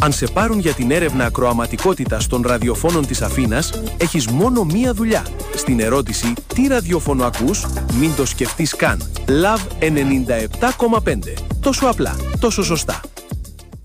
Αν σε πάρουν για την έρευνα ακροαματικότητας των ραδιοφώνων της Αθήνας, έχεις μόνο μία δουλειά. Στην ερώτηση «Τι ραδιόφωνο ακούς?», μην το σκεφτείς καν. Love 97,5. Τόσο απλά, τόσο σωστά.